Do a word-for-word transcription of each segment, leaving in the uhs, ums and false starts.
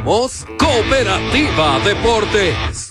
Somos Cooperativa Deportes.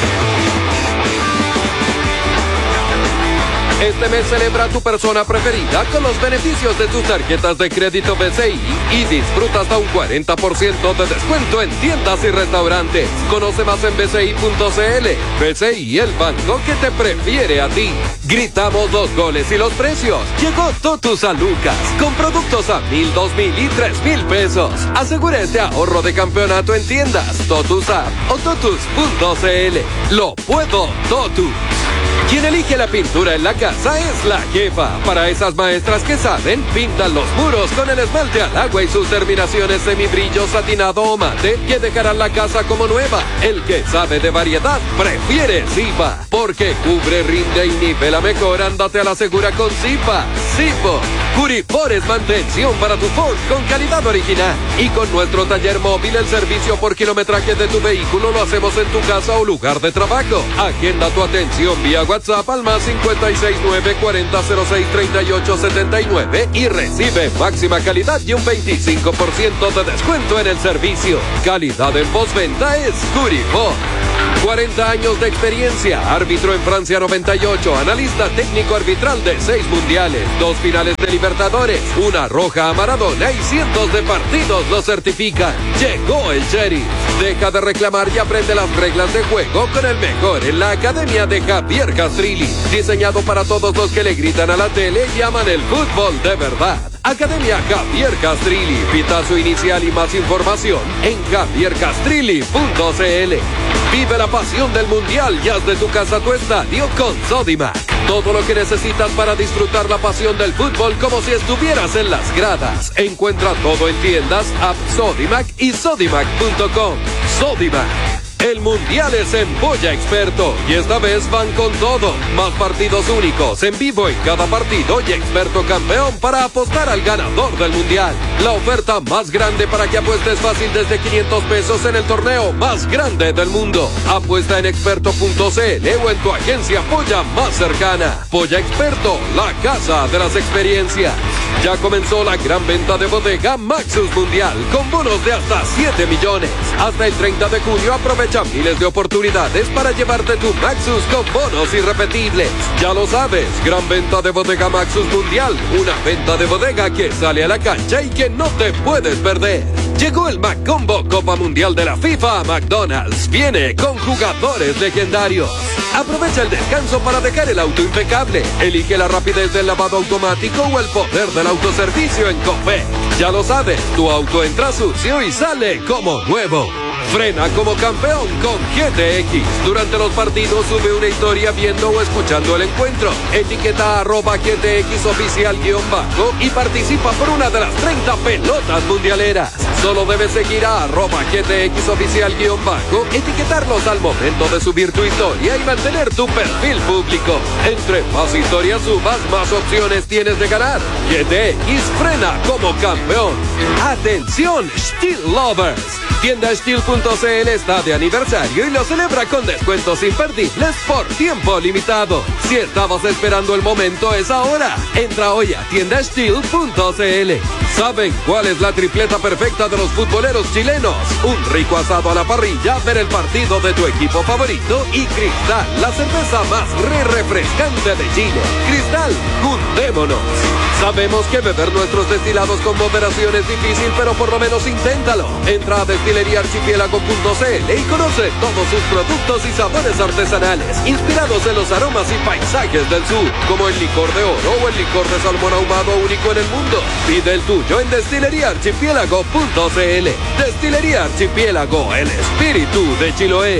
Este mes celebra tu persona preferida con los beneficios de tus tarjetas de crédito B C I y disfruta hasta un cuarenta por ciento de descuento en tiendas y restaurantes. Conoce más en b c i punto c l. B C I, el banco que te prefiere a ti. Gritamos los goles y los precios. Llegó Totus a Lucas con productos a mil, dos mil y tres mil pesos. Asegura este ahorro de campeonato en tiendas, Totus App o totus punto c l. Lo puedo, Totus. Quien elige la pintura en la casa es la jefa. Para esas maestras que saben, pintan los muros con el esmalte al agua y sus terminaciones semibrillo, satinado o mate, que dejarán la casa como nueva. El que sabe de variedad prefiere Zipa, porque cubre, rinde y nivela mejor. Ándate a la segura con Zipa. Zipo. Curifor es mantención para tu Ford con calidad original. Y con nuestro taller móvil, el servicio por kilometraje de tu vehículo lo hacemos en tu casa o lugar de trabajo. Agenda tu atención vía WhatsApp al más cincuenta y seis, nueve cuarenta, cero seis, treinta y ocho, setenta y nueve y recibe máxima calidad y un veinticinco por ciento de descuento en el servicio. Calidad en postventa es Curifor. cuarenta años de experiencia, árbitro en Francia noventa y ocho, analista técnico arbitral de seis mundiales, dos finales de Libertadores, una roja a Maradona y cientos de partidos lo certifican. Llegó el Sheriff. Deja de reclamar y aprende las reglas de juego con el mejor en la academia de Javier Castrilli. Diseñado para todos los que le gritan a la tele y aman el fútbol de verdad. Academia Javier Castrilli. Pitazo inicial y más información en javier castrilli punto c l. Vive la pasión del mundial y haz de tu casa tu estadio con Sodimac. Todo lo que necesitas para disfrutar la pasión del fútbol como si estuvieras en las gradas. Encuentra todo en tiendas, app Sodimac y sodimac punto com. Sodimac. El mundial es en Polla Experto y esta vez van con todo. Más partidos únicos en vivo en cada partido y experto campeón para apostar al ganador del mundial. La oferta más grande para que apuestes fácil desde quinientos pesos en el torneo más grande del mundo. Apuesta en experto punto c l o en tu agencia Polla más cercana. Polla Experto, la casa de las experiencias. Ya comenzó la gran venta de bodega Maxus Mundial con bonos de hasta siete millones. Hasta el treinta de junio aprovecha miles de oportunidades para llevarte tu Maxus con bonos irrepetibles. Ya lo sabes, gran venta de bodega Maxus Mundial, una venta de bodega que sale a la cancha y que no te puedes perder. Llegó el McCombo Copa Mundial de la FIFA a McDonald's. Viene con jugadores legendarios. Aprovecha el descanso para dejar el auto impecable. Elige la rapidez del lavado automático o el poder del autoservicio en Copec. Ya lo sabes, tu auto entra sucio y sale como nuevo. Frena como campeón con G T X. Durante los partidos sube una historia viendo o escuchando el encuentro. Etiqueta arroba G T X oficial guión bajo y participa por una de las treinta pelotas mundialeras. Solo debes seguir a arroba G T X oficial guión bajo, etiquetarlos al momento de subir tu historia y mantener tu perfil público. Entre más historias subas, más opciones tienes de ganar. G T X frena como campeón. Atención, Steel Lovers. Tienda Steel punto c l está de aniversario y lo celebra con descuentos imperdibles por tiempo limitado. Si estabas esperando el momento, es ahora. Entra hoy a tienda Steel punto c l. ¿Saben cuál es la tripleta perfecta de los futboleros chilenos? Un rico asado a la parrilla, ver el partido de tu equipo favorito y Cristal, la cerveza más re refrescante de Chile. Cristal, juntémonos. Sabemos que beber nuestros destilados con moderación es difícil, pero por lo menos inténtalo. Entra a destilería archipiélago punto c l y conoce todos sus productos y sabores artesanales, inspirados en los aromas y paisajes del sur, como el licor de oro o el licor de salmón ahumado único en el mundo. Pide el tuyo en destilería archipiélago punto c l. Destilería Archipiélago, el espíritu de Chiloé.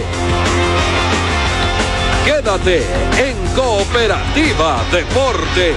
Quédate en Cooperativa Deporte.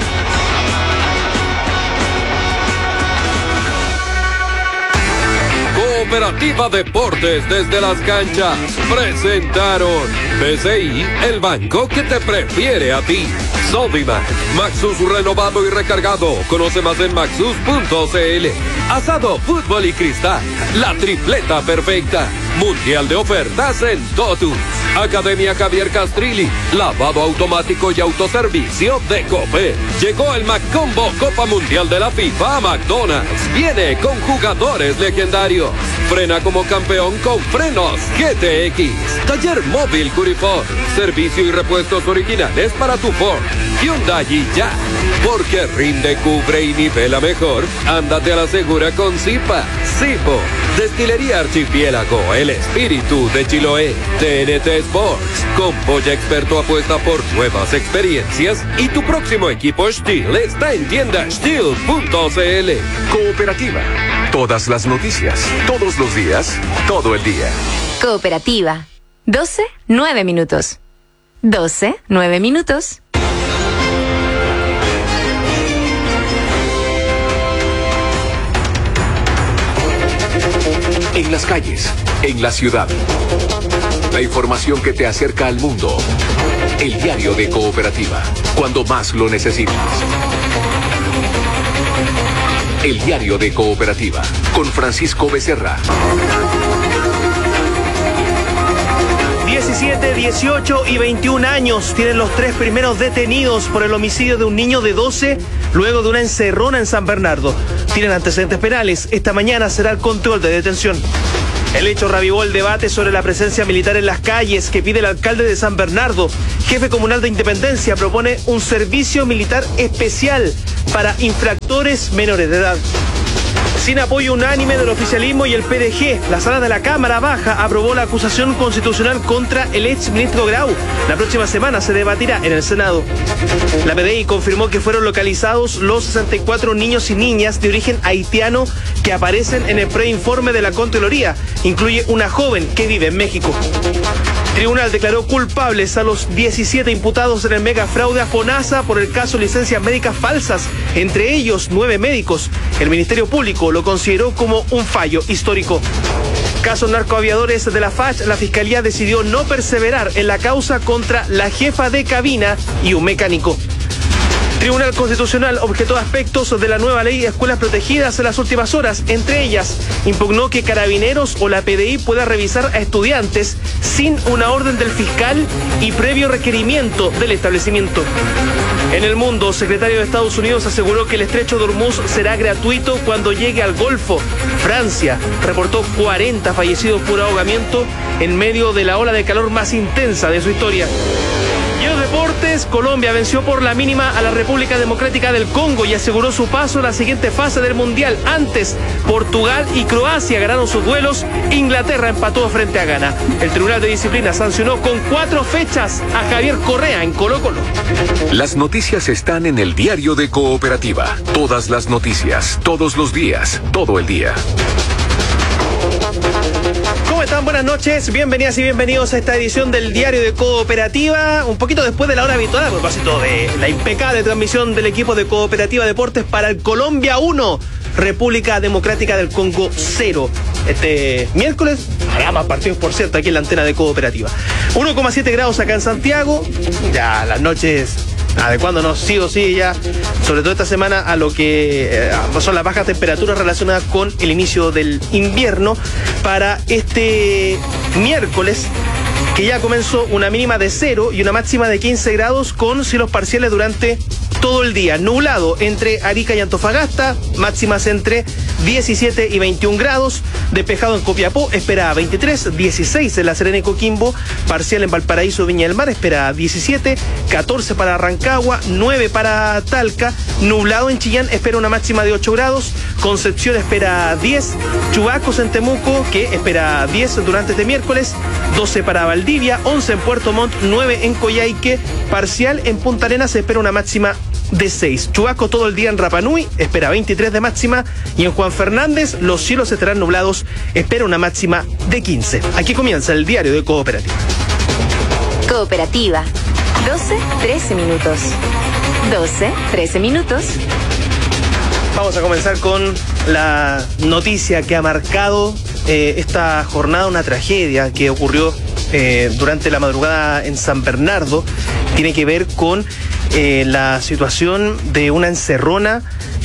Cooperativa Deportes desde las canchas presentaron B C I, el banco que te prefiere a ti. Sodimac, Maxus renovado y recargado. Conoce más en maxus punto c l. Asado, fútbol y cristal, la tripleta perfecta. Mundial de ofertas en Totus. Academia Javier Castrilli, lavado automático y autoservicio de Copec. Llegó el McCombo Copa Mundial de la FIFA a McDonald's. Viene con jugadores legendarios. Frena como campeón con frenos G T X. Taller móvil Curiford. Servicio y repuestos originales para tu Ford, Hyundai y ya. Porque rinde, cubre y nivela mejor. Ándate a la segura con Zipa. Zipo. Destilería Archipiélago. El espíritu de Chiloé. T N T Sports. Con Polla Experto apuesta por nuevas experiencias. Y tu próximo equipo Steel está en tienda steel punto c l. Cooperativa. Todas las noticias. Todos los días. Todo el día. Cooperativa. doce, nueve minutos. doce, nueve minutos. En las calles, en la ciudad. La información que te acerca al mundo. El diario de Cooperativa. Cuando más lo necesitas. El diario de Cooperativa. Con Francisco Becerra. diecisiete, dieciocho y veintiún años tienen los tres primeros detenidos por el homicidio de un niño de doce luego de una encerrona en San Bernardo. Tienen antecedentes penales. Esta mañana será el control de detención. El hecho reavivó el debate sobre la presencia militar en las calles que pide el alcalde de San Bernardo. Jefe comunal de Independencia propone un servicio militar especial para infractores menores de edad. Sin apoyo unánime del oficialismo y el P D G, la sala de la Cámara Baja aprobó la acusación constitucional contra el exministro Grau. La próxima semana se debatirá en el Senado. La P D I confirmó que fueron localizados los sesenta y cuatro niños y niñas de origen haitiano que aparecen en el preinforme de la Contraloría. Incluye una joven que vive en México. Tribunal declaró culpables a los diecisiete imputados en el megafraude a FONASA por el caso licencias médicas falsas, entre ellos nueve médicos. El Ministerio Público lo consideró como un fallo histórico. Casos narcoaviadores de la F A C, la Fiscalía decidió no perseverar en la causa contra la jefa de cabina y un mecánico. Tribunal Constitucional objetó aspectos de la nueva ley de escuelas protegidas en las últimas horas. Entre ellas, impugnó que Carabineros o la P D I pueda revisar a estudiantes sin una orden del fiscal y previo requerimiento del establecimiento. En el mundo, secretario de Estados Unidos aseguró que el estrecho de Hormuz será gratuito cuando llegue al Golfo. Francia reportó cuarenta fallecidos por ahogamiento en medio de la ola de calor más intensa de su historia. Y en los deportes, Colombia venció por la mínima a la República Democrática del Congo y aseguró su paso a la siguiente fase del Mundial. Antes, Portugal y Croacia ganaron sus duelos, Inglaterra empató frente a Ghana. El Tribunal de Disciplina sancionó con cuatro fechas a Javier Correa en Colo-Colo. Las noticias están en el diario de Cooperativa. Todas las noticias, todos los días, todo el día. ¿Cómo están? Buenas noches, bienvenidas y bienvenidos a esta edición del Diario de Cooperativa, un poquito después de la hora habitual, a propósito de la impecable transmisión del equipo de Cooperativa Deportes para el Colombia uno, República Democrática del Congo cero. Este miércoles, habrá más partidos, por cierto, aquí en la antena de Cooperativa. uno coma siete grados acá en Santiago, ya las noches adecuándonos sí o sí ya, sobre todo esta semana, a lo que eh, son las bajas temperaturas relacionadas con el inicio del invierno. Para este miércoles, que ya comenzó, una mínima de cero y una máxima de quince grados con cielos parciales durante todo el día. Nublado entre Arica y Antofagasta, máximas entre diecisiete y veintiún grados. Despejado en Copiapó, espera veintitrés, dieciséis en La Serena y Coquimbo, parcial en Valparaíso, Viña del Mar, espera diecisiete, catorce para Rancagua, nueve para Talca. Nublado en Chillán, espera una máxima de ocho grados. Concepción espera diez, Chubacos en Temuco, que espera diez durante este miércoles, doce para Valdivia, once en Puerto Montt, nueve en Coyhaique, parcial en Punta Arenas, se espera una máxima de seis. Chubasco todo el día en Rapa Nui, espera veintitrés de máxima, y en Juan Fernández los cielos estarán nublados, espera una máxima de quince. Aquí comienza el Diario de Cooperativa. Cooperativa, doce, trece minutos. doce, trece minutos. Vamos a comenzar con la noticia que ha marcado eh, esta jornada, una tragedia que ocurrió eh, durante la madrugada en San Bernardo. Tiene que ver con eh, la situación de una encerrona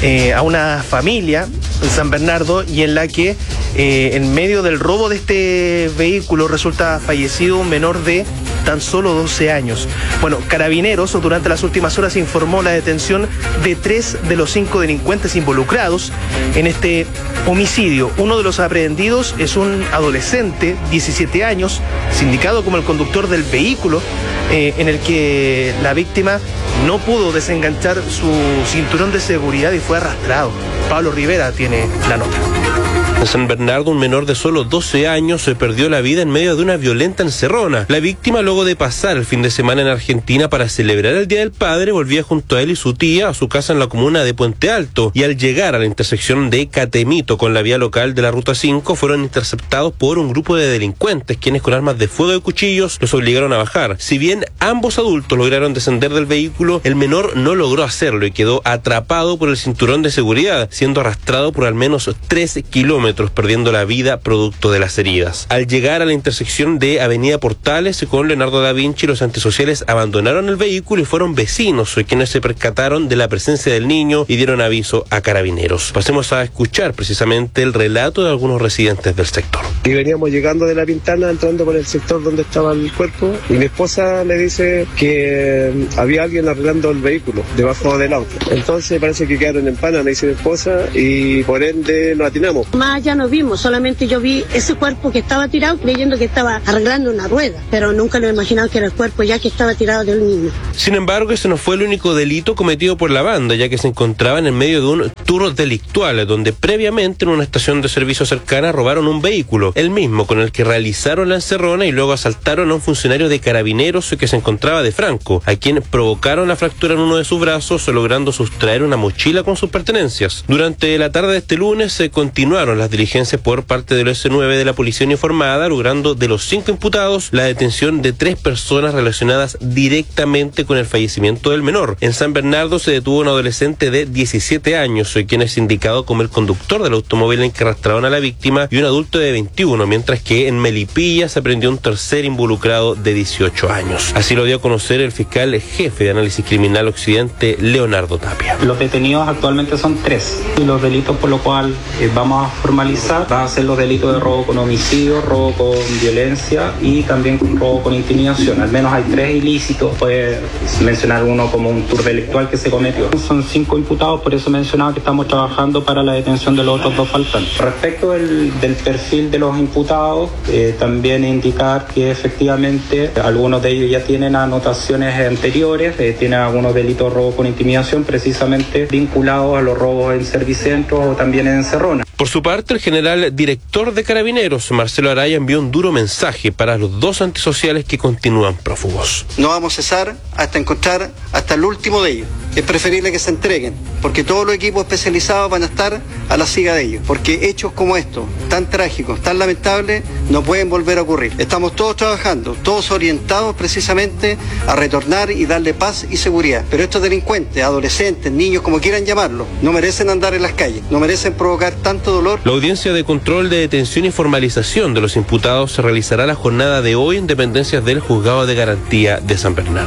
eh, a una familia en San Bernardo y en la que eh, en medio del robo de este vehículo resulta fallecido un menor de tan solo doce años. Bueno, Carabineros durante las últimas horas informó la detención de tres de los cinco delincuentes involucrados en este homicidio. Uno de los aprehendidos es un adolescente, diecisiete años, sindicado como el conductor del vehículo eh, en el que la víctima no pudo desenganchar su cinturón de seguridad y fue arrastrado. Pablo Rivera tiene la nota. En San Bernardo, un menor de solo doce años se perdió la vida en medio de una violenta encerrona. La víctima, luego de pasar el fin de semana en Argentina para celebrar el Día del Padre, volvía junto a él y su tía a su casa en la comuna de Puente Alto, y al llegar a la intersección de Catemito con la vía local de la Ruta cinco, fueron interceptados por un grupo de delincuentes, quienes con armas de fuego y cuchillos los obligaron a bajar. Si bien ambos adultos lograron descender del vehículo, el menor no logró hacerlo y quedó atrapado por el cinturón de seguridad, siendo arrastrado por al menos tres kilómetros, perdiendo la vida producto de las heridas. Al llegar a la intersección de Avenida Portales con Leonardo da Vinci, los antisociales abandonaron el vehículo y fueron vecinos quienes se percataron de la presencia del niño y dieron aviso a Carabineros. Pasemos a escuchar precisamente el relato de algunos residentes del sector. Y veníamos llegando de La Pintana, entrando por el sector donde estaba el cuerpo, y mi esposa le dice que había alguien arreglando el vehículo debajo del auto. Entonces parece que quedaron en pana, me dice mi esposa, y por ende nos atinamos. Más allá no vimos, solamente yo vi ese cuerpo que estaba tirado creyendo que estaba arreglando una rueda, pero nunca lo he imaginado que era el cuerpo ya que estaba tirado del niño. Sin embargo, ese no fue el único delito cometido por la banda, ya que se encontraban en medio de un tour delictual, donde previamente en una estación de servicio cercana robaron un vehículo, el mismo con el que realizaron la encerrona, y luego asaltaron a un funcionario de Carabineros que se encontraba de Franco, a quien provocaron la fractura en uno de sus brazos, logrando sustraer una mochila con sus pertenencias. Durante la tarde de este lunes se continuaron las diligencias por parte del S nueve de la Policía Uniformada, logrando de los cinco imputados la detención de tres personas relacionadas directamente con el fallecimiento del menor. En San Bernardo se detuvo un adolescente de diecisiete años, quien es indicado como el conductor del automóvil en que arrastraron a la víctima, y un adulto de veintiuno, mientras que en Melipilla se prendió un tercer involucrado de dieciocho años. Así lo dio a conocer el fiscal jefe de Análisis Criminal Occidente, Leonardo Tapia. Los detenidos actualmente son tres, y los delitos por lo cual eh, vamos a formalizar van a ser los delitos de robo con homicidio, robo con violencia y también robo con intimidación. Al menos hay tres ilícitos, puede mencionar uno como un tour delictual que se cometió. Son cinco imputados, por eso mencionaba que estamos trabajando para la detención de los otros dos faltantes. Respecto del, del perfil de los imputados, eh, también indicar que efectivamente algunos de ellos ya tienen anotaciones anteriores, eh, tienen algunos delitos de robo con intimidación precisamente vinculados a los robos en servicentros o también en encerrona. Por su parte, el general director de Carabineros, Marcelo Araya, envió un duro mensaje para los dos antisociales que continúan prófugos. No vamos a cesar hasta encontrar hasta el último de ellos. Es preferible que se entreguen, porque todos los equipos especializados van a estar a la siga de ellos, porque hechos como estos, tan trágicos, tan lamentables, no pueden volver a ocurrir. Estamos todos trabajando, todos orientados precisamente a retornar y darle paz y seguridad. Pero estos delincuentes, adolescentes, niños, como quieran llamarlos, no merecen andar en las calles, no merecen provocar tanto dolor. La audiencia de control de detención y formalización de los imputados se realizará la jornada de hoy en dependencias del Juzgado de Garantía de San Bernardo.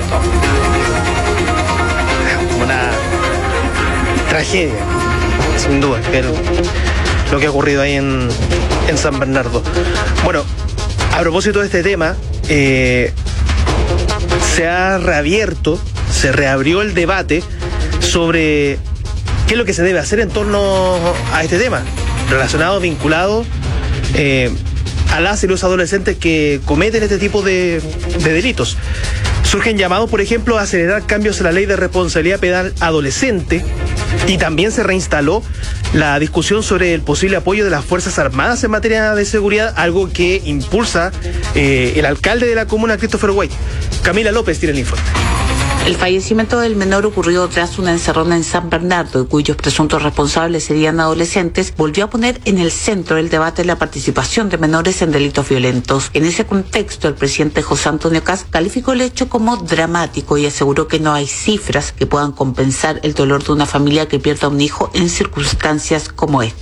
Una tragedia, sin duda, pero lo que ha ocurrido ahí en, en San Bernardo. Bueno, a propósito de este tema, eh, se ha reabierto, se reabrió el debate sobre qué es lo que se debe hacer en torno a este tema, relacionado, vinculado eh, a las y los adolescentes que cometen este tipo de, de delitos. Surgen llamados, por ejemplo, a acelerar cambios en la ley de responsabilidad penal adolescente, y también se reinstaló la discusión sobre el posible apoyo de las Fuerzas Armadas en materia de seguridad, algo que impulsa eh, el alcalde de la comuna, Christopher White. Camila López tiene el informe. El fallecimiento del menor ocurrido tras una encerrona en San Bernardo, cuyos presuntos responsables serían adolescentes, volvió a poner en el centro del debate la participación de menores en delitos violentos. En ese contexto, el presidente José Antonio Kast calificó el hecho como dramático y aseguró que no hay cifras que puedan compensar el dolor de una familia que pierda un hijo en circunstancias como estas.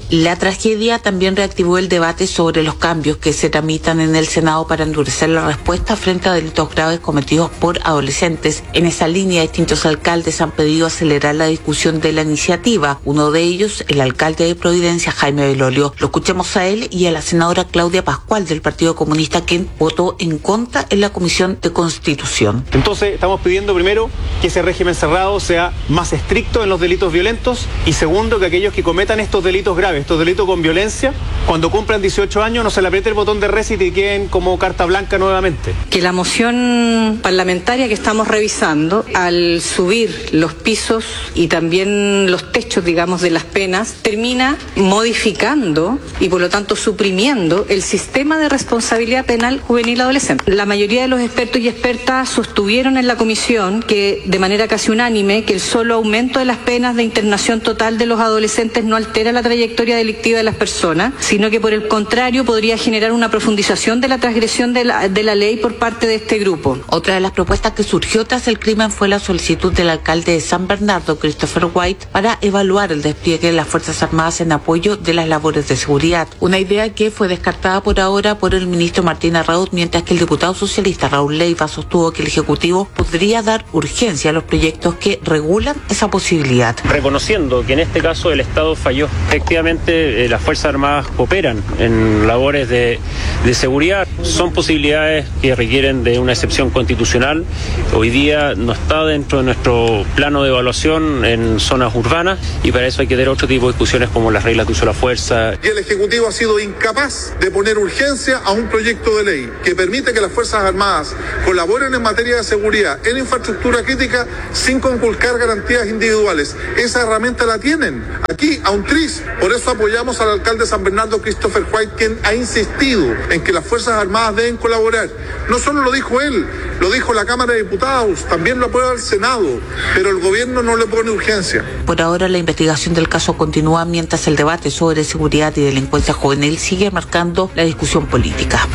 La tragedia también reactivó el debate sobre los cambios que se tramitan en el Senado para endurecer la respuesta frente a delitos graves cometidos por adolescentes. En esa línea, distintos alcaldes han pedido acelerar la discusión de la iniciativa. Uno de ellos, el alcalde de Providencia, Jaime Belolio. Lo escuchemos a él y a la senadora Claudia Pascual del Partido Comunista, quien votó en contra en la Comisión de Constitución. Entonces, estamos pidiendo primero que ese régimen cerrado sea más estricto en los delitos violentos y segundo, que aquellos que cometan estos delitos graves, estos delitos con violencia, cuando cumplan dieciocho años no se le apriete el botón de reset y queden como carta blanca nuevamente. Que la moción parlamentaria que estamos revisando, al subir los pisos y también los techos, digamos, de las penas, termina modificando y por lo tanto suprimiendo el sistema de responsabilidad penal juvenil adolescente. La mayoría de los expertos y expertas sostuvieron en la comisión que de manera casi unánime que el solo aumento de las penas de internación total de los adolescentes no altera la trayectoria delictiva de las personas, sino que por el contrario podría generar una profundización de la transgresión de la, de la ley por parte de este grupo. Otra de las propuestas que surgió tras el crimen fue la solicitud del alcalde de San Bernardo, Christopher White, para evaluar el despliegue de las Fuerzas Armadas en apoyo de las labores de seguridad. Una idea que fue descartada por ahora por el ministro Martín Arraud, mientras que el diputado socialista Raúl Leiva sostuvo que el Ejecutivo podría dar urgencia a los proyectos que regulan esa posibilidad. Reconociendo que en este caso el Estado falló. Efectivamente, eh, las Fuerzas Armadas cooperan en labores de, de seguridad. Son posibilidades que requieren de una excepción constitucional. Hoy día no está dentro de nuestro plano de evaluación en zonas urbanas y para eso hay que tener otro tipo de discusiones como las reglas de uso de la fuerza. Y el Ejecutivo ha sido incapaz de poner urgencia a un proyecto de ley que permite que las Fuerzas Armadas colaboren en materia de seguridad, en infraestructura crítica, sin conculcar garantías individuales. Esa herramienta la tienen aquí a un tris. Por eso apoyamos al alcalde de San Bernardo, Christopher White, quien ha insistido en que las Fuerzas Armadas deben colaborar. No solo lo dijo él, lo dijo la Cámara de Diputados, también lo aprueba el Senado, pero el gobierno no le pone urgencia. Por ahora la investigación del caso continúa mientras el debate sobre seguridad y delincuencia juvenil sigue marcando la discusión política.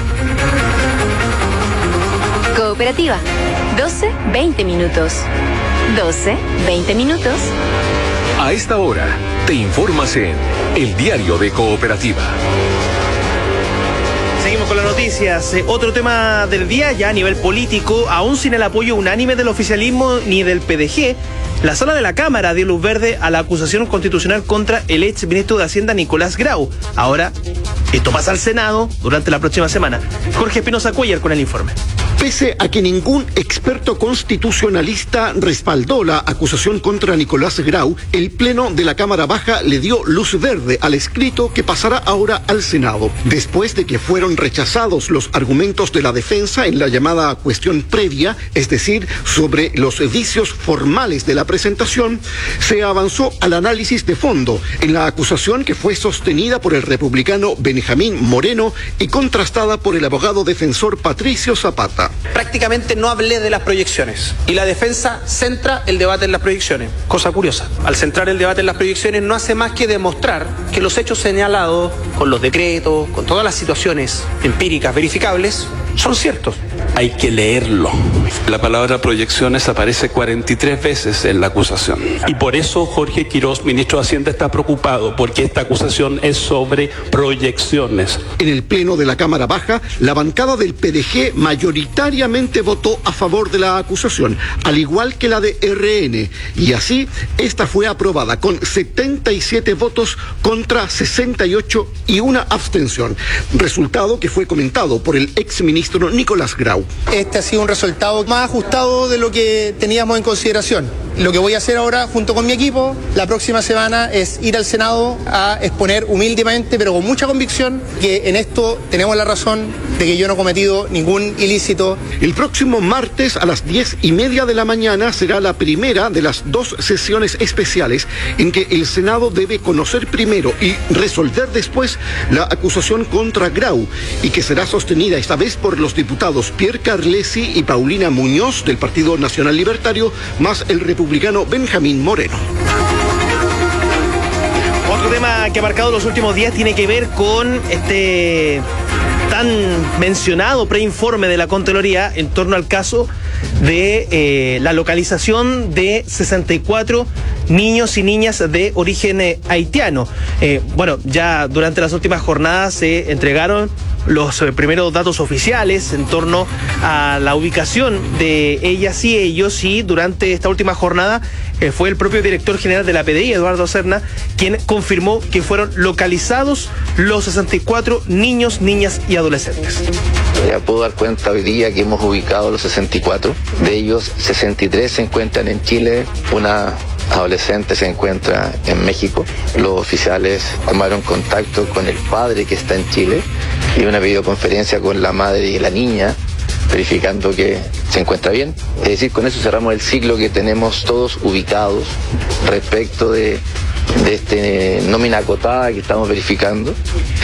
Cooperativa, doce veinte minutos. doce veinte minutos. A esta hora, te informas en El Diario de Cooperativa. Seguimos con las noticias. Eh, otro tema del día, ya a nivel político, aún sin el apoyo unánime del oficialismo ni del P D G, la sala de la Cámara dio luz verde a la acusación constitucional contra el ex ministro de Hacienda Nicolás Grau. Ahora, esto pasa al Senado durante la próxima semana. Jorge Espinosa Cuellar con el informe. Pese a que ningún experto constitucionalista respaldó la acusación contra Nicolás Grau, el Pleno de la Cámara Baja le dio luz verde al escrito que pasará ahora al Senado. Después de que fueron rechazados los argumentos de la defensa en la llamada cuestión previa, es decir, sobre los vicios formales de la presentación, se avanzó al análisis de fondo en la acusación que fue sostenida por el republicano Benjamín Moreno y contrastada por el abogado defensor Patricio Zapata. Prácticamente no hablé de las proyecciones y la defensa centra el debate en las proyecciones. Cosa curiosa, al centrar el debate en las proyecciones no hace más que demostrar que los hechos señalados con los decretos, con todas las situaciones empíricas verificables, son ciertos. Hay que leerlo. La palabra proyecciones aparece cuarenta y tres veces en la acusación. Y por eso Jorge Quirós, ministro de Hacienda, está preocupado, porque esta acusación es sobre proyecciones. En el Pleno de la Cámara Baja, la bancada del P D G mayoritariamente votó a favor de la acusación, al igual que la de R N, y así esta fue aprobada con setenta y siete votos contra sesenta y ocho y una abstención, resultado que fue comentado por el exministro Nicolás Grau. Este ha sido un resultado más ajustado de lo que teníamos en consideración. Lo que voy a hacer ahora junto con mi equipo la próxima semana es ir al Senado a exponer humildemente pero con mucha convicción que en esto tenemos la razón de que yo no he cometido ningún ilícito. El próximo martes a las diez y media de la mañana será la primera de las dos sesiones especiales en que el Senado debe conocer primero y resolver después la acusación contra Grau, y que será sostenida esta vez por los diputados Pierre Carlesi y Paulina Muñoz del Partido Nacional Libertario, más el republicano Benjamín Moreno. Otro tema que ha marcado los últimos días tiene que ver con este tan mencionado preinforme de la Contraloría en torno al caso de eh, la localización de sesenta y cuatro niños y niñas de origen eh, haitiano. Eh, bueno, ya durante las últimas jornadas se entregaron los eh, primeros datos oficiales en torno a la ubicación de ellas y ellos, y durante esta última jornada eh, fue el propio director general de la P D I, Eduardo Serna, quien confirmó que fueron localizados los sesenta y cuatro niños, niñas y adolescentes. Ya puedo dar cuenta hoy día que hemos ubicado los sesenta y cuatro, de ellos sesenta y tres se encuentran en Chile, una adolescente se encuentra en México. Los oficiales tomaron contacto con el padre que está en Chile y una videoconferencia con la madre y la niña, verificando que se encuentra bien. Es decir, con eso cerramos el ciclo que tenemos todos ubicados respecto de, de este nómina acotada que estamos verificando.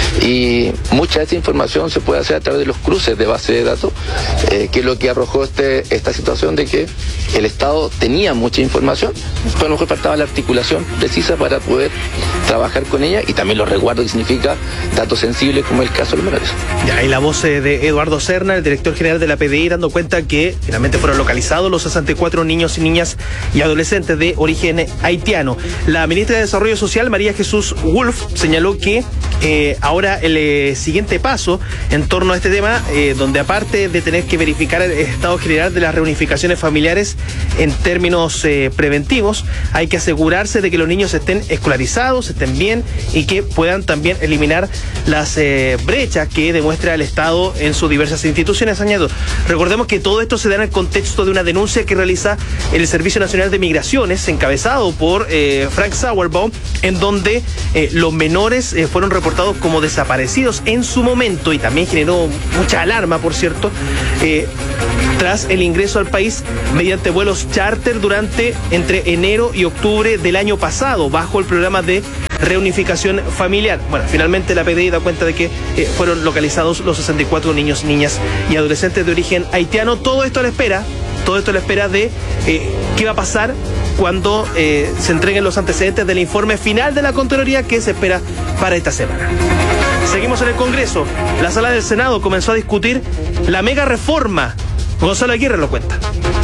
Y mucha de esta información se puede hacer a través de los cruces de base de datos, eh, que es lo que arrojó este, esta situación de que el Estado tenía mucha información, pero a lo mejor faltaba la articulación precisa para poder trabajar con ella, y también los resguardos, que significa datos sensibles como el caso de los menores. Y ahí la voz eh, de Eduardo Serna, el director general de la P D I, dando cuenta que finalmente fueron localizados los sesenta y cuatro niños y niñas y adolescentes de origen haitiano. La ministra de Desarrollo Social, María Jesús Wolf, señaló que eh, ahora el eh, siguiente paso en torno a este tema, eh, donde aparte de tener que verificar el estado general de las reunificaciones familiares en términos eh, preventivos, hay que asegurarse de que los niños estén escolarizados, estén bien y que puedan también eliminar las eh, brechas que demuestra el Estado en sus diversas instituciones. Añado, recordemos que todo esto se da en el contexto de una denuncia que realiza el Servicio Nacional de Migraciones, encabezado por eh, Frank Sauerbaum, en donde eh, los menores eh, fueron reportados como desaparecidos en su momento, y también generó mucha alarma, por cierto, eh, tras el ingreso al país mediante vuelos charter durante entre enero y octubre del año pasado, bajo el programa de reunificación familiar. Bueno, finalmente la P D I da cuenta de que eh, fueron localizados los sesenta y cuatro niños, niñas y adolescentes de origen haitiano. Todo esto a la espera, todo esto a la espera de eh, qué va a pasar cuando eh, se entreguen los antecedentes del informe final de la Contraloría, que se espera para esta semana. Seguimos en el Congreso. La sala del Senado comenzó a discutir la mega reforma. Gonzalo Aguirre lo cuenta.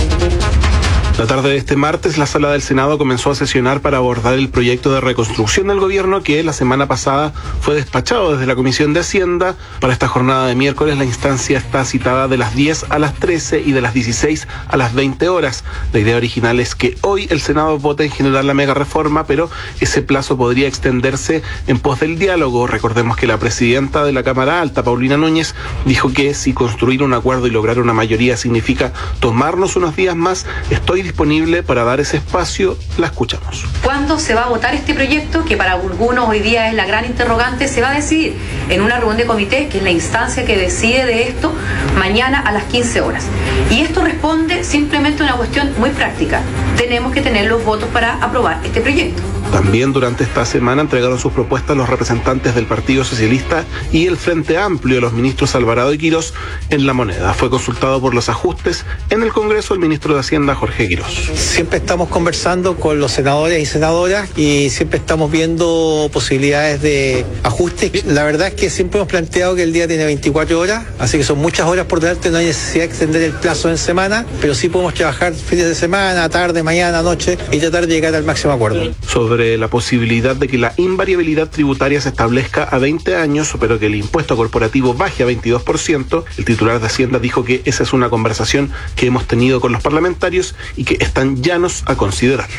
La tarde de este martes, la Sala del Senado comenzó a sesionar para abordar el proyecto de reconstrucción del gobierno que la semana pasada fue despachado desde la Comisión de Hacienda. Para esta jornada de miércoles, la instancia está citada de las diez a las trece y de las dieciséis a las veinte horas. La idea original es que hoy el Senado vote en general la mega reforma, pero ese plazo podría extenderse en pos del diálogo. Recordemos que la presidenta de la Cámara Alta, Paulina Núñez, dijo que si construir un acuerdo y lograr una mayoría significa tomarnos unos días más, estoy disponible para dar ese espacio. La escuchamos. ¿Cuándo se va a votar este proyecto? Que para algunos hoy día es la gran interrogante. Se va a decidir en una reunión de comité, que es la instancia que decide de esto, mañana a las quince horas. Y esto responde simplemente a una cuestión muy práctica. Tenemos que tener los votos para aprobar este proyecto. También durante esta semana entregaron sus propuestas los representantes del Partido Socialista y el Frente Amplio, los ministros Alvarado y Quirós, en La Moneda. Fue consultado por los ajustes en el Congreso el ministro de Hacienda, Jorge Quirós. Siempre estamos conversando con los senadores y senadoras y siempre estamos viendo posibilidades de ajustes. La verdad es que siempre hemos planteado que el día tiene veinticuatro horas, así que son muchas horas por delante, no hay necesidad de extender el plazo en semana, pero sí podemos trabajar fines de semana, tarde, mañana, noche y tratar de llegar al máximo acuerdo. Sobre la posibilidad de que la invariabilidad tributaria se establezca a veinte años, pero que el impuesto corporativo baje a veintidós por ciento, el titular de Hacienda dijo que esa es una conversación que hemos tenido con los parlamentarios y que están llanos a considerarlo.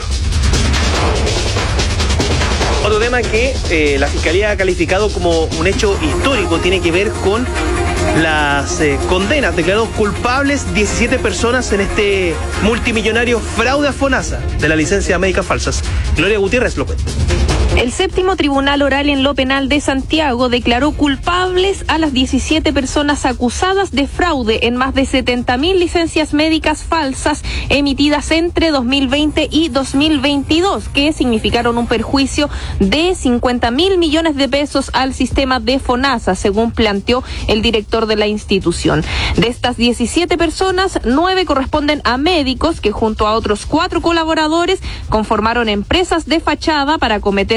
Otro tema que eh, la Fiscalía ha calificado como un hecho histórico tiene que ver con las eh, condenas. Declarados culpables diecisiete personas en este multimillonario fraude a FONASA de las licencias médicas falsas. Gloria Gutiérrez lo cuenta. El séptimo tribunal oral en lo penal de Santiago declaró culpables a las diecisiete personas acusadas de fraude en más de setenta mil licencias médicas falsas emitidas entre dos mil veinte y dos mil veintidós, que significaron un perjuicio de cincuenta mil millones de pesos al sistema de FONASA, según planteó el director de la institución. De estas diecisiete personas, nueve corresponden a médicos que junto a otros cuatro colaboradores conformaron empresas de fachada para cometer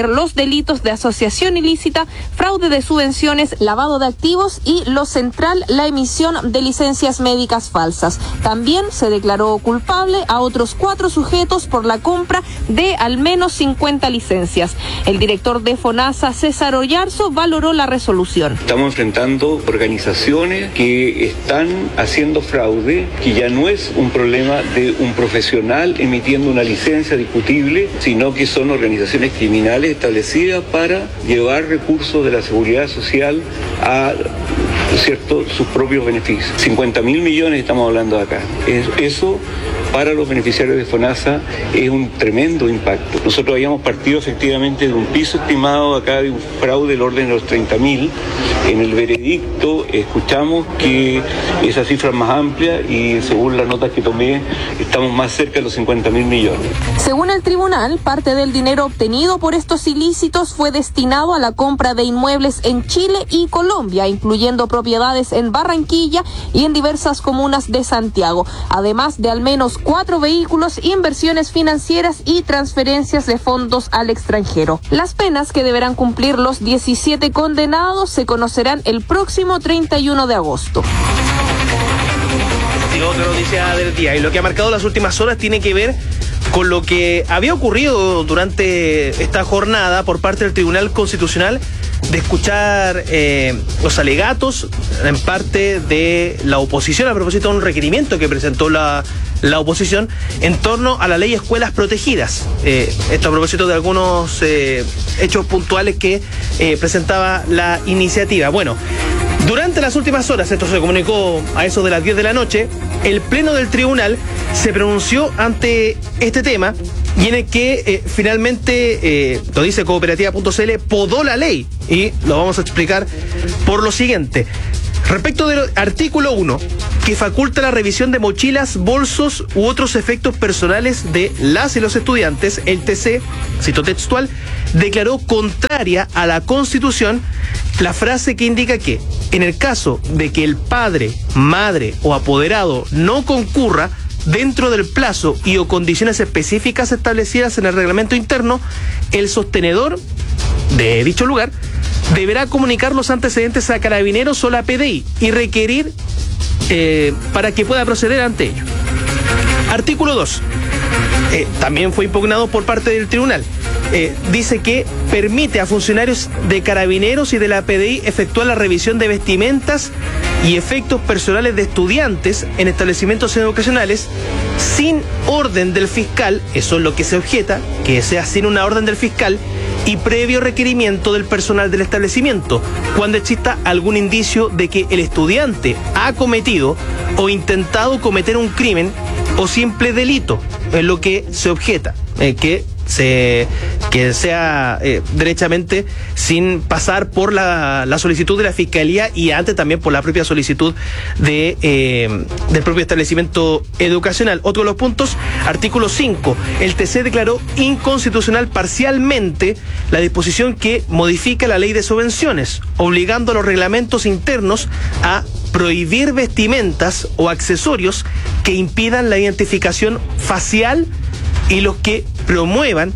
cometer los delitos de asociación ilícita, fraude de subvenciones, lavado de activos y lo central, la emisión de licencias médicas falsas. También se declaró culpable a otros cuatro sujetos por la compra de al menos cincuenta licencias. El director de FONASA, César Oyarzo, valoró la resolución. Estamos enfrentando organizaciones que están haciendo fraude, que ya no es un problema de un profesional emitiendo una licencia discutible, sino que son organizaciones criminales establecidas para llevar recursos de la seguridad social a, ¿cierto?, sus propios beneficios. cincuenta mil millones estamos hablando de acá. Eso para los beneficiarios de FONASA es un tremendo impacto. Nosotros habíamos partido efectivamente de un piso estimado acá de un fraude del orden de los treinta mil. En el veredicto escuchamos que esa cifra es más amplia y según las notas que tomé estamos más cerca de los cincuenta mil millones. Según el tribunal, parte del dinero obtenido por estos ilícitos fue destinado a la compra de inmuebles en Chile y Colombia, incluyendo propiedades en Barranquilla y en diversas comunas de Santiago, además de al menos cuatro vehículos, inversiones financieras y transferencias de fondos al extranjero. Las penas que deberán cumplir los diecisiete condenados se conocerán el próximo treinta y uno de agosto. Y otra noticia del día, y lo que ha marcado las últimas horas tiene que ver con lo que había ocurrido durante esta jornada por parte del Tribunal Constitucional de escuchar eh, los alegatos en parte de la oposición a propósito de un requerimiento que presentó la, la oposición en torno a la ley de escuelas protegidas. Eh, esto a propósito de algunos eh, hechos puntuales que eh, presentaba la iniciativa. Bueno, durante las últimas horas, esto se comunicó a eso de las diez de la noche, el Pleno del Tribunal se pronunció ante este tema y en el que eh, finalmente, eh, lo dice cooperativa punto c l, podó la ley y lo vamos a explicar por lo siguiente. Respecto del artículo uno, que faculta la revisión de mochilas, bolsos u otros efectos personales de las y los estudiantes, el T C, cito textual, declaró contraria a la Constitución la frase que indica que, en el caso de que el padre, madre o apoderado no concurra dentro del plazo y o condiciones específicas establecidas en el reglamento interno, el sostenedor de dicho lugar deberá comunicar los antecedentes a Carabineros o la P D I y requerir eh, para que pueda proceder ante ello. Artículo dos. Eh, también fue impugnado por parte del tribunal. Eh, dice que permite a funcionarios de Carabineros y de la P D I efectuar la revisión de vestimentas y efectos personales de estudiantes en establecimientos educacionales sin orden del fiscal, eso es lo que se objeta, que sea sin una orden del fiscal y previo requerimiento del personal del establecimiento, cuando exista algún indicio de que el estudiante ha cometido o intentado cometer un crimen o simple delito, es lo que se objeta, eh, que se que sea eh, derechamente sin pasar por la, la solicitud de la Fiscalía y antes también por la propia solicitud de eh, del propio establecimiento educacional. Otro de los puntos, artículo cinco, el T C declaró inconstitucional parcialmente la disposición que modifica la ley de subvenciones, obligando a los reglamentos internos a prohibir vestimentas o accesorios que impidan la identificación facial y los que promuevan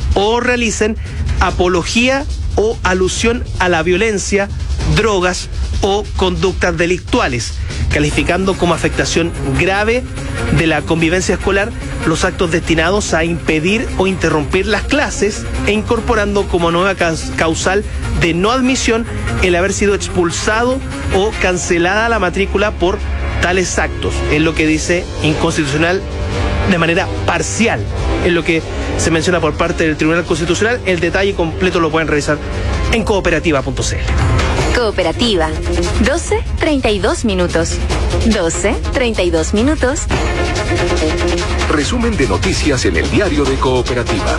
o realicen apología o alusión a la violencia, drogas o conductas delictuales, calificando como afectación grave de la convivencia escolar los actos destinados a impedir o interrumpir las clases e incorporando como nueva causal de no admisión el haber sido expulsado o cancelada la matrícula por tales actos. Es lo que dice inconstitucional de manera parcial, es lo que se menciona por parte del Tribunal Constitucional. El detalle completo lo pueden revisar en cooperativa punto c l. Cooperativa, doce treinta y dos minutos. doce treinta y dos minutos. Resumen de noticias en el diario de Cooperativa.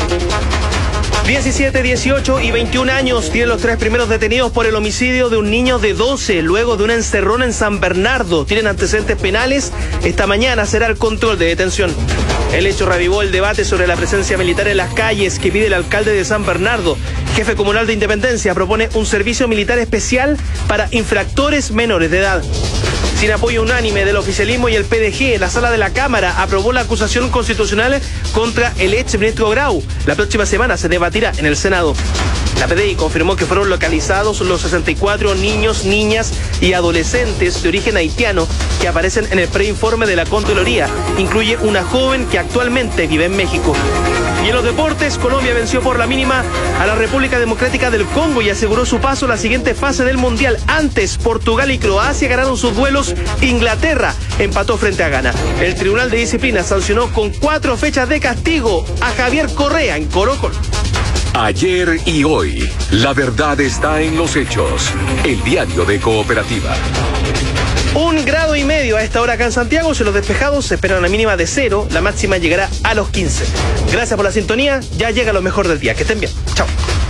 diecisiete, dieciocho y veintiún años tienen los tres primeros detenidos por el homicidio de un niño de doce luego de una encerrona en San Bernardo. Tienen antecedentes penales. Esta mañana será el control de detención. El hecho reavivó el debate sobre la presencia militar en las calles que pide el alcalde de San Bernardo. Jefe comunal de Independencia propone un servicio militar especial para infractores menores de edad. Sin apoyo unánime del oficialismo y el P D G, la sala de la Cámara aprobó la acusación constitucional contra el exministro Grau. La próxima semana se debatirá en el Senado. La P D I confirmó que fueron localizados los sesenta y cuatro niños, niñas y adolescentes de origen haitiano que aparecen en el preinforme de la Contraloría. Incluye una joven que actualmente vive en México. Y en los deportes, Colombia venció por la mínima a la República Democrática del Congo y aseguró su paso a la siguiente fase del Mundial. Antes, Portugal y Croacia ganaron sus duelos. Inglaterra empató frente a Ghana. El Tribunal de Disciplina sancionó con cuatro fechas de castigo a Javier Correa en Colo-Colo. Ayer y hoy, la verdad está en los hechos. El diario de Cooperativa. Un grado y medio a esta hora acá en Santiago. En los despejados se espera una mínima de cero. La máxima llegará a los quince. Gracias por la sintonía. Ya llega lo mejor del día. Que estén bien. Chao.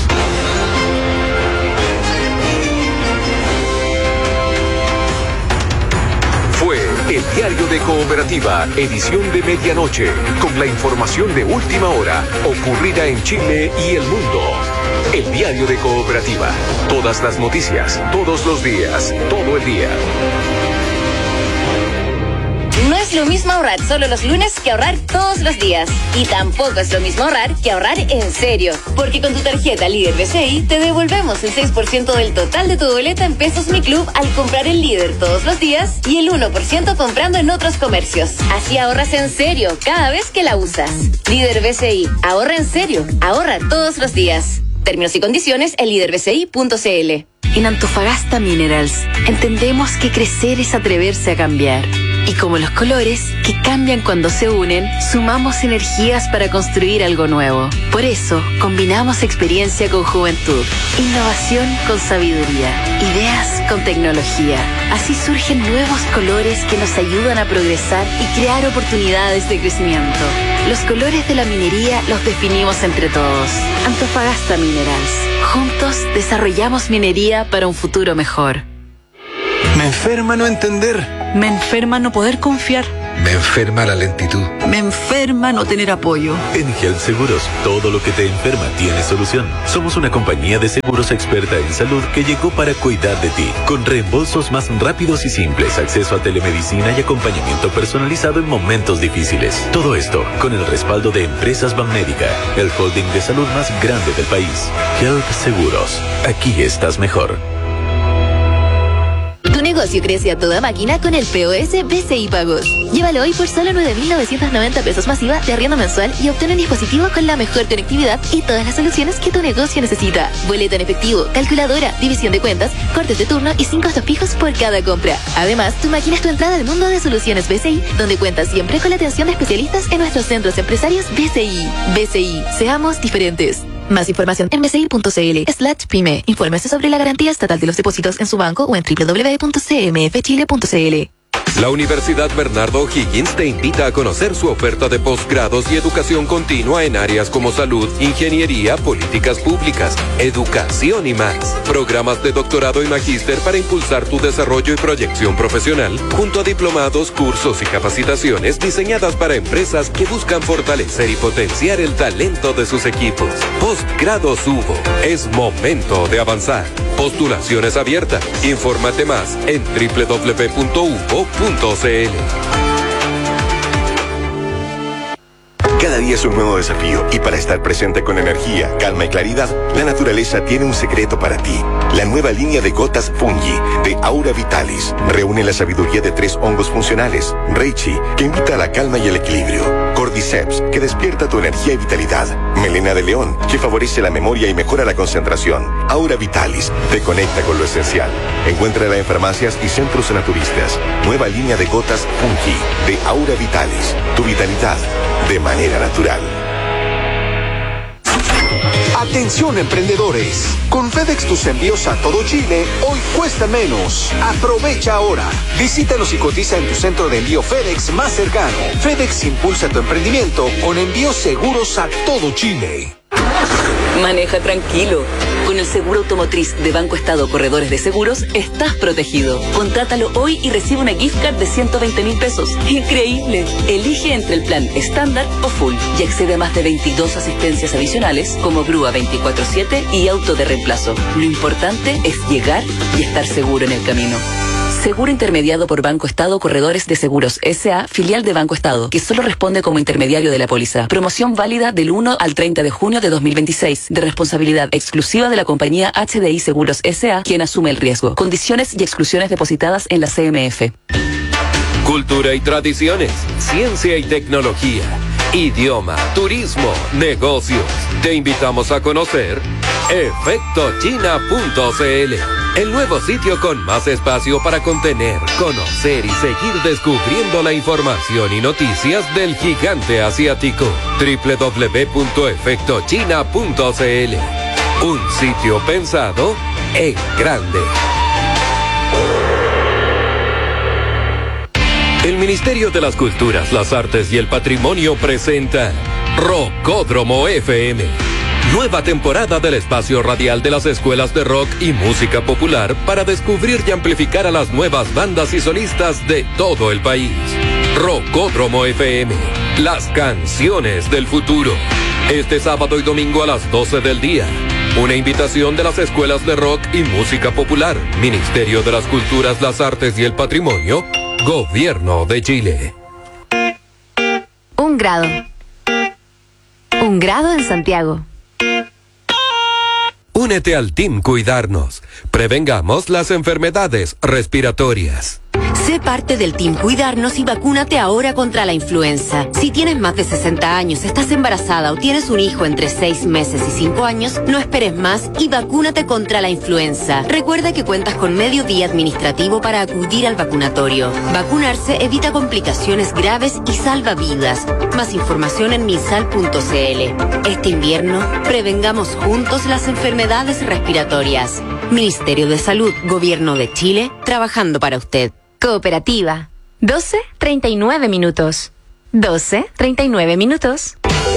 Fue el diario de Cooperativa, edición de medianoche, con la información de última hora ocurrida en Chile y el mundo. El diario de Cooperativa. Todas las noticias, todos los días, todo el día. No es lo mismo ahorrar solo los lunes que ahorrar todos los días. Y tampoco es lo mismo ahorrar que ahorrar en serio. Porque con tu tarjeta Líder B C I te devolvemos el seis por ciento del total de tu boleta en Pesos Mi Club al comprar el Líder todos los días y el uno por ciento comprando en otros comercios. Así ahorras en serio cada vez que la usas. Líder B C I. Ahorra en serio. Ahorra todos los días. Términos y condiciones en líder b c i punto c l. En Antofagasta Minerals entendemos que crecer es atreverse a cambiar. Y como los colores, que cambian cuando se unen, sumamos energías para construir algo nuevo. Por eso, combinamos experiencia con juventud, innovación con sabiduría, ideas con tecnología. Así surgen nuevos colores que nos ayudan a progresar y crear oportunidades de crecimiento. Los colores de la minería los definimos entre todos. Antofagasta Minerals. Juntos desarrollamos minería para un futuro mejor. Me enferma no entender. Me enferma no poder confiar. Me enferma la lentitud. Me enferma no tener apoyo. En Health Seguros, todo lo que te enferma tiene solución. Somos una compañía de seguros experta en salud que llegó para cuidar de ti. Con reembolsos más rápidos y simples, acceso a telemedicina y acompañamiento personalizado en momentos difíciles. Todo esto con el respaldo de Empresas Banmédica, el holding de salud más grande del país. Health Seguros. Aquí estás mejor. Tu negocio crece a toda máquina con el P O S B C I Pagos. Llévalo hoy por solo nueve mil novecientos noventa pesos masiva de arriendo mensual y obtén un dispositivo con la mejor conectividad y todas las soluciones que tu negocio necesita. Boleto en efectivo, calculadora, división de cuentas, cortes de turno y cinco costos fijos por cada compra. Además, tu máquina es tu entrada al mundo de soluciones B C I, donde cuentas siempre con la atención de especialistas en nuestros centros empresarios B C I. B C I, seamos diferentes. Más información en bci.cl slash pyme. Infórmese sobre la garantía estatal de los depósitos en su banco o en doble u doble u doble u punto c m f chile punto c l. La Universidad Bernardo O'Higgins te invita a conocer su oferta de posgrados y educación continua en áreas como salud, ingeniería, políticas públicas, educación y más. Programas de doctorado y magíster para impulsar tu desarrollo y proyección profesional, junto a diplomados, cursos y capacitaciones diseñadas para empresas que buscan fortalecer y potenciar el talento de sus equipos. Postgrados Hugo. Es momento de avanzar. Postulaciones abiertas. Infórmate más en doble u doble u doble u punto u b o punto c l. Cada día es un nuevo desafío y para estar presente con energía, calma y claridad, la naturaleza tiene un secreto para ti. La nueva línea de gotas Fungi de Aura Vitalis reúne la sabiduría de tres hongos funcionales. Reishi, que invita a la calma y el equilibrio. Cordyceps, que despierta tu energía y vitalidad. Melena de león, que favorece la memoria y mejora la concentración. Aura Vitalis te conecta con lo esencial. Encuéntrala en farmacias y centros naturistas. Nueva línea de gotas Fungi de Aura Vitalis. Tu vitalidad de manera natural. Atención emprendedores, con FedEx tus envíos a todo Chile hoy cuesta menos. Aprovecha ahora. Visítanos y cotiza en tu centro de envío FedEx más cercano. FedEx impulsa tu emprendimiento con envíos seguros a todo Chile. Maneja tranquilo. Con el seguro automotriz de Banco Estado Corredores de Seguros, estás protegido. Contrátalo hoy y recibe una gift card de ciento veinte mil pesos. ¡Increíble! Elige entre el plan estándar o full y accede a más de veintidós asistencias adicionales como grúa veinticuatro siete y auto de reemplazo. Lo importante es llegar y estar seguro en el camino. Seguro intermediado por Banco Estado Corredores de Seguros S A, filial de Banco Estado, que solo responde como intermediario de la póliza. Promoción válida del uno al treinta de junio de dos mil veintiséis, de responsabilidad exclusiva de la compañía H D I Seguros S A, quien asume el riesgo. Condiciones y exclusiones depositadas en la C M F. Cultura y tradiciones, ciencia y tecnología, idioma, turismo, negocios. Te invitamos a conocer efecto china punto c l, el nuevo sitio con más espacio para contener, conocer y seguir descubriendo la información y noticias del gigante asiático. doble u doble u doble u punto efecto china punto c l. Un sitio pensado en grande. El Ministerio de las Culturas, las Artes y el Patrimonio presenta Rockódromo F M. Nueva temporada del espacio radial de las escuelas de rock y música popular para descubrir y amplificar a las nuevas bandas y solistas de todo el país. Rockódromo F M, las canciones del futuro. Este sábado y domingo a las doce del día. Una invitación de las escuelas de rock y música popular, Ministerio de las Culturas, las Artes y el Patrimonio, Gobierno de Chile. Un grado. Un grado en Santiago. Únete al Team Cuidarnos. Prevengamos las enfermedades respiratorias. Sé parte del Team Cuidarnos y vacúnate ahora contra la influenza. Si tienes más de sesenta años, estás embarazada o tienes un hijo entre seis meses y cinco años, no esperes más y vacúnate contra la influenza. Recuerda que cuentas con medio día administrativo para acudir al vacunatorio. Vacunarse evita complicaciones graves y salva vidas. Más información en minsal punto c l. Este invierno, prevengamos juntos las enfermedades respiratorias. Ministerio de Salud, Gobierno de Chile, trabajando para usted. Cooperativa. doce treinta y nueve minutos. doce treinta y nueve minutos.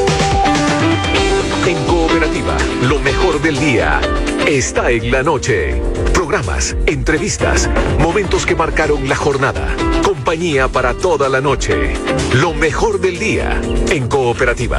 En Cooperativa, lo mejor del día está en la noche. Programas, entrevistas, momentos que marcaron la jornada. Compañía para toda la noche. Lo mejor del día en Cooperativa.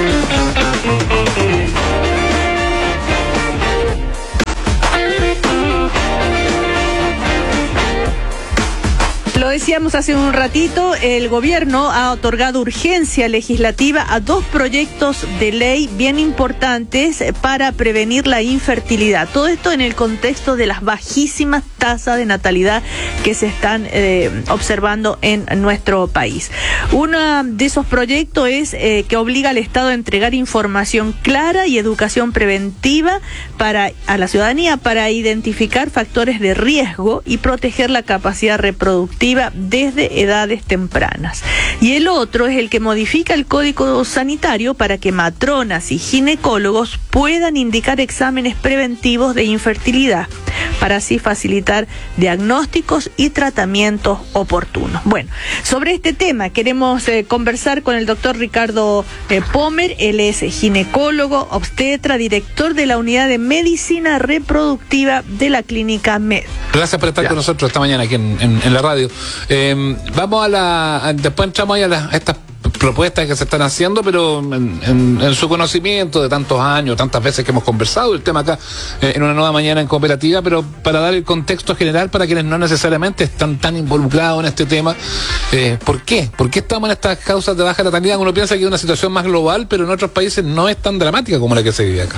Lo decíamos hace un ratito, el gobierno ha otorgado urgencia legislativa a dos proyectos de ley bien importantes para prevenir la infertilidad. Todo esto en el contexto de las bajísimas tasas de natalidad que se están eh, observando en nuestro país. Uno de esos proyectos es eh, que obliga al Estado a entregar información clara y educación preventiva para a la ciudadanía para identificar factores de riesgo y proteger la capacidad reproductiva desde edades tempranas. Y el otro es el que modifica el Código Sanitario para que matronas y ginecólogos puedan indicar exámenes preventivos de infertilidad, para así facilitar diagnósticos y tratamientos oportunos. Bueno, sobre este tema queremos eh, conversar con el doctor Ricardo eh, Pomer. Él es ginecólogo, obstetra, director de la Unidad de Medicina Reproductiva de la Clínica Med. Gracias por estar ya. con nosotros esta mañana aquí en, en, en la radio. Eh, vamos a la... A, después entramos ahí a, la, a estas propuestas que se están haciendo, pero en, en, en su conocimiento de tantos años, tantas veces que hemos conversado el tema acá eh, en una nueva mañana en Cooperativa, pero para dar el contexto general para quienes no necesariamente están tan involucrados en este tema. Eh, ¿Por qué? ¿Por qué estamos en estas causas de baja natalidad? Uno piensa que es una situación más global, pero en otros países no es tan dramática como la que se vive acá.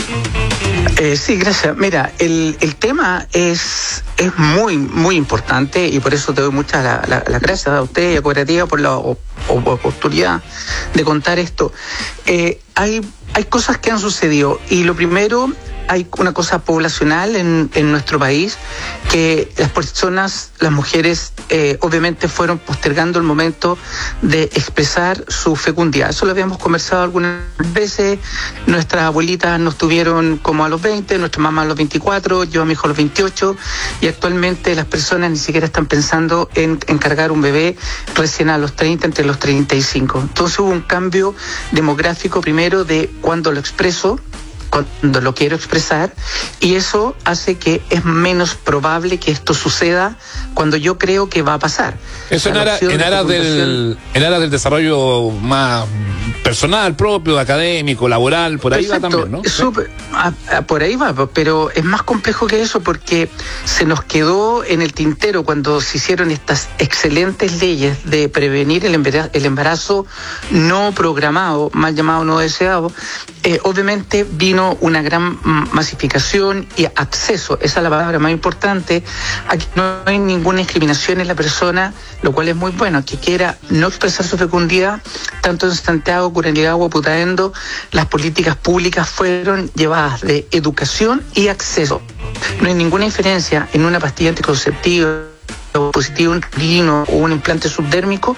Eh, sí, gracias. Mira, el, el tema es, es muy, muy importante y por eso te doy muchas la, la, las gracias a usted y a Cooperativa por la o, o, oportunidad de contar esto. Eh, hay, hay cosas que han sucedido y lo primero, hay una cosa poblacional en, en nuestro país, que las personas, las mujeres, eh, obviamente fueron postergando el momento de expresar su fecundidad. Eso lo habíamos conversado algunas veces. Nuestras abuelitas nos tuvieron como a los veinte, nuestra mamá a los veinticuatro, yo a mi hijo a los veintiocho, y actualmente las personas ni siquiera están pensando en encargar un bebé recién a los treinta, entre los treinta y cinco. Entonces hubo un cambio demográfico primero de cuando lo expreso, cuando lo quiero expresar, y eso hace que es menos probable que esto suceda cuando yo creo que va a pasar. Eso en, ara, en, aras del, en aras del desarrollo más personal, propio, académico, laboral, por ahí Perfecto. va también, ¿no? Super, a, a, por ahí va, pero es más complejo que eso porque se nos quedó en el tintero cuando se hicieron estas excelentes leyes de prevenir el embarazo, el embarazo no programado, mal llamado no deseado. Eh, obviamente vino una gran masificación y acceso, esa es la palabra más importante. Aquí no hay ninguna discriminación en la persona, lo cual es muy bueno, que quiera no expresar su fecundidad. Tanto en Santiago, Curaniligua, Putaendo, las políticas públicas fueron llevadas de educación y acceso. No hay ninguna diferencia en una pastilla anticonceptiva o positivo, un trino o un implante subdérmico.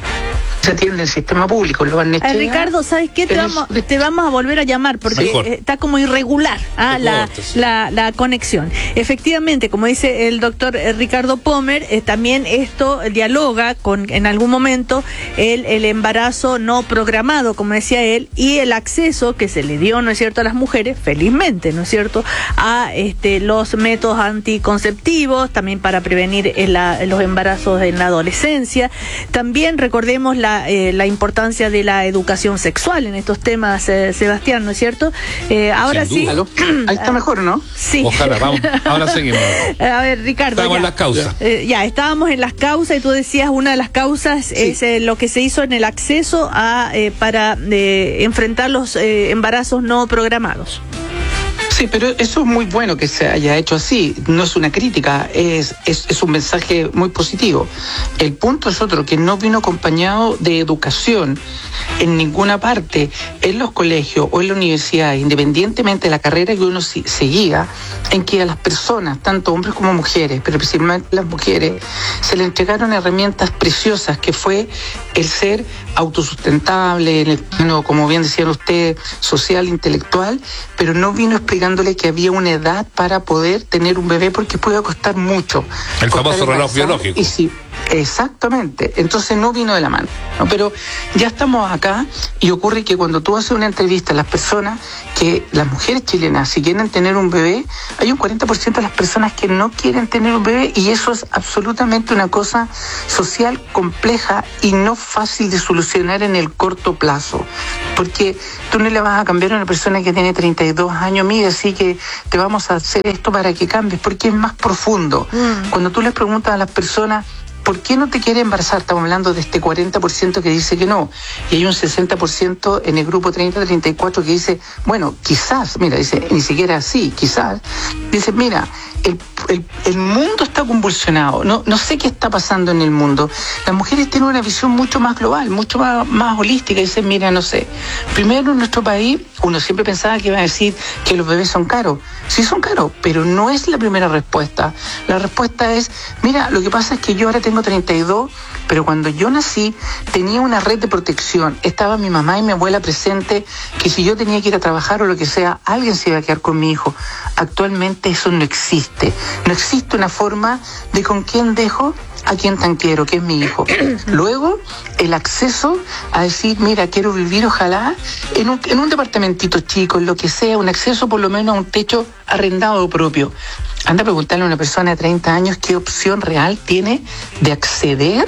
Se atiende en el sistema público. Lo van a eh, Ricardo, ¿sabes qué? Te vamos, te vamos a volver a llamar porque Mejor. está como irregular ¿ah? la, la, la conexión. Efectivamente, como dice el doctor Ricardo Pomer, eh, también esto dialoga con, en algún momento, el, el embarazo no programado, como decía él, y el acceso que se le dio, ¿no es cierto?, a las mujeres, felizmente, ¿no es cierto?, a este, los métodos anticonceptivos, también para prevenir el, la, los embarazos en la adolescencia. También recordemos la Eh, la importancia de la educación sexual en estos temas, eh, Sebastián, ¿no es cierto? Eh, ahora sí. Ahí está mejor, ¿no? Sí. Ojalá, vamos. Ahora seguimos. A ver, Ricardo. Estábamos ya, en las causas. Eh, ya, estábamos en las causas y tú decías una de las causas sí. es eh, lo que se hizo en el acceso a eh, para eh, enfrentar los eh, embarazos no programados. Sí, pero eso es muy bueno que se haya hecho así. No es una crítica, es, es, es un mensaje muy positivo. El punto es otro, que no vino acompañado de educación en ninguna parte, en los colegios o en la universidad, independientemente de la carrera que uno si, seguía, en que a las personas, tanto hombres como mujeres, pero principalmente las mujeres, se le entregaron herramientas preciosas que fue el ser autosustentable, en el plano, como bien decían ustedes, social, intelectual, pero no vino explicándole que había una edad para poder tener un bebé porque puede costar mucho. El famoso reloj biológico. Y sí, exactamente. Entonces no vino de la mano, ¿no? Pero ya estamos acá y ocurre que cuando tú haces una entrevista a las personas, que las mujeres chilenas, si quieren tener un bebé, hay un cuarenta por ciento de las personas que no quieren tener un bebé, y eso es absolutamente una cosa social compleja y no fácil de solucionar en el corto plazo, porque tú no le vas a cambiar a una persona que tiene treinta y dos años, mira, así que te vamos a hacer esto para que cambies, porque es más profundo. Mm. Cuando tú les preguntas a las personas, ¿por qué no te quiere embarazar? Estamos hablando de este cuarenta por ciento que dice que no. Y hay un sesenta por ciento en el grupo treinta a treinta y cuatro que dice, bueno, quizás, mira, dice, ni siquiera así, quizás. Dice, mira, el, el, el mundo está convulsionado, no, no sé qué está pasando en el mundo. Las mujeres tienen una visión mucho más global, mucho más, más holística. Dicen, mira, no sé, primero en nuestro país, uno siempre pensaba que iba a decir que los bebés son caros. Sí son caros, pero no es la primera respuesta. La respuesta es, mira, lo que pasa es que yo ahora tengo treinta y dos, pero cuando yo nací tenía una red de protección. Estaba mi mamá y mi abuela presente, que si yo tenía que ir a trabajar o lo que sea, alguien se iba a quedar con mi hijo. Actualmente eso no existe. No existe una forma de con quién dejo a quien tan quiero, que es mi hijo. Luego, el acceso a decir, mira, quiero vivir ojalá en un, en un departamentito chico, en lo que sea, un acceso por lo menos a un techo arrendado propio. Anda a preguntarle a una persona de treinta años qué opción real tiene de acceder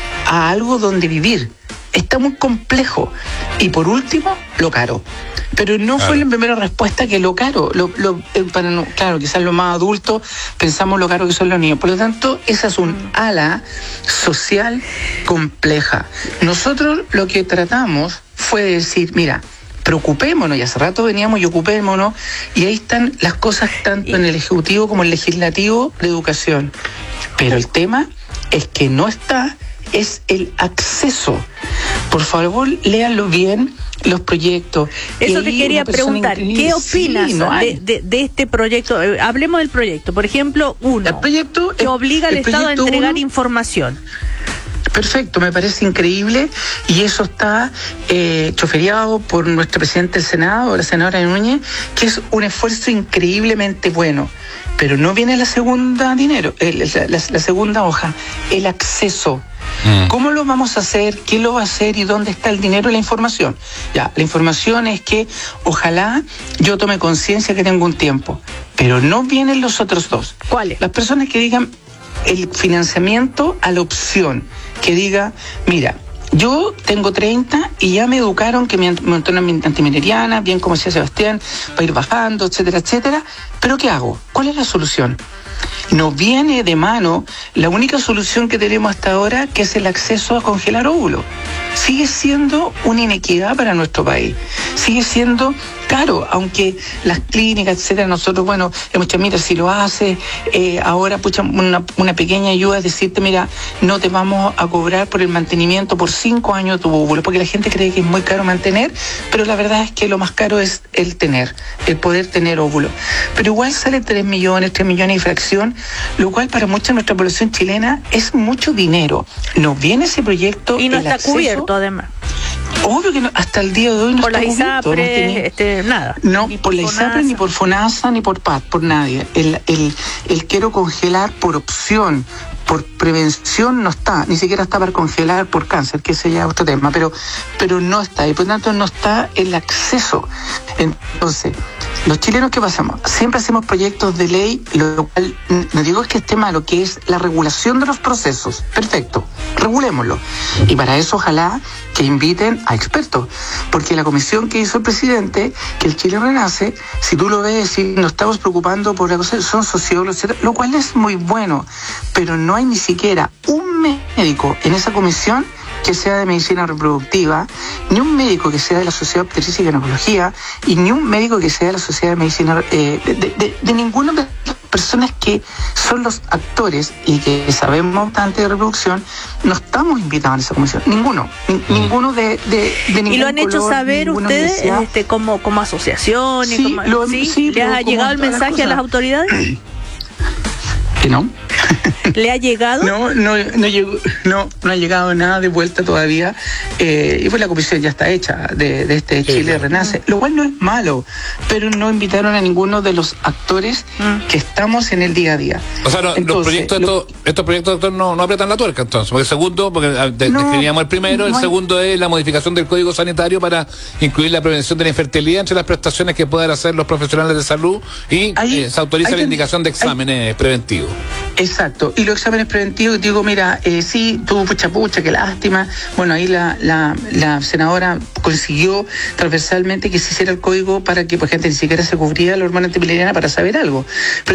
a algo donde vivir. Está muy complejo. Y por último, lo caro. Pero no claro. fue la primera respuesta que lo caro. Lo, lo, para no, claro, quizás los más adultos pensamos lo caro que son los niños. Por lo tanto, esa es un ala social compleja. Nosotros lo que tratamos fue decir, mira, preocupémonos, y hace rato veníamos y ocupémonos, y ahí están las cosas tanto en el Ejecutivo como en el Legislativo de Educación. Pero el tema es que no está, es el acceso. Por favor, léanlo bien, los proyectos. Eso te quería preguntar, ¿qué opinas sí, no de, de, de este proyecto? Eh, hablemos del proyecto. Por ejemplo, uno, el proyecto, que obliga al Estado a entregar uno, información. Perfecto, me parece increíble, y eso está eh, choferiado por nuestro presidente del Senado, la senadora Núñez, que es un esfuerzo increíblemente bueno. Pero no viene la segunda dinero, eh, la, la, la segunda hoja, el acceso. Mm. ¿Cómo lo vamos a hacer? ¿Quién lo va a hacer? ¿Y dónde está el dinero y la información? Ya, la información es que ojalá yo tome conciencia que tengo un tiempo, pero no vienen los otros dos. ¿Cuáles? Las personas que digan el financiamiento a la opción, que diga, mira, yo tengo treinta y ya me educaron que me montó una antimineriana, bien como decía Sebastián, para ir bajando, etcétera, etcétera. ¿Pero qué hago? ¿Cuál es la solución? Nos viene de mano la única solución que tenemos hasta ahora, que es el acceso a congelar óvulos. Sigue siendo una inequidad para nuestro país. Sigue siendo caro, aunque las clínicas, etcétera, nosotros, bueno, hemos dicho, mira, si lo hace, eh, ahora, pucha, una, una pequeña ayuda es decirte, mira, no te vamos a cobrar por el mantenimiento por cinco años de tu óvulo, porque la gente cree que es muy caro mantener, pero la verdad es que lo más caro es el tener, el poder tener óvulo. Pero igual sale tres millones, tres millones y fracción, lo cual para mucha de nuestra población chilena es mucho dinero. Nos viene ese proyecto. Y no está acceso, cubierto, además. Obvio que no, hasta el día de hoy no por está la cubierto. ISAPRE, no tenía, este, nada. No, ni por la ISAPRE, ni por FONASA, ni por P A T, por nadie. El, el, el quiero congelar por opción, por prevención no está, ni siquiera está para congelar por cáncer, que ese ya es otro tema, pero, pero no está, y por tanto no está el acceso. Entonces, los chilenos, ¿qué pasamos? Siempre hacemos proyectos de ley, lo cual no digo es que esté malo, que es la regulación de los procesos. Perfecto, regulémoslo. Y para eso ojalá que inviten a expertos, porque la comisión que hizo el presidente, que el Chile Renace, si tú lo ves y nos estamos preocupando por la cosa, son sociólogos, etcétera, lo cual es muy bueno, pero no hay ni siquiera un médico en esa comisión que sea de medicina reproductiva, ni un médico que sea de la Sociedad Obstetricia y Ginecología, y ni un médico que sea de la Sociedad de Medicina, eh, de, de, de, de ninguna de las personas que son los actores y que sabemos bastante de reproducción. No estamos invitados a esa comisión, ninguno, ni, ninguno de, de, de ningún ¿Y lo han hecho color, saber ustedes este, como, como asociaciones? Sí, como, lo, ¿sí? sí, ¿Les ha llegado el mensaje a las autoridades? ¿Que no? ¿Le ha llegado? No, no, no, llegó, no, no ha llegado nada de vuelta todavía. Eh, y pues la comisión ya está hecha de, de este Chile sí, Renace, lo cual no es malo, pero no invitaron a ninguno de los actores mm. que estamos en el día a día. O sea, no, entonces, los proyectos lo, estos, estos proyectos doctor, no, no aprietan la tuerca entonces, porque el segundo, porque de, no, describíamos el primero, no el hay... segundo es la modificación del Código Sanitario para incluir la prevención de la infertilidad entre las prestaciones que puedan hacer los profesionales de salud y hay, eh, se autoriza la indicación de exámenes hay... preventivos. Exacto, y los exámenes preventivos, digo, mira, eh, sí, tuvo pucha pucha, qué lástima. Bueno, ahí la, la, la senadora consiguió transversalmente que se hiciera el código para que, por gente, ni siquiera se cubría la hormona antimileriana para saber algo. Pero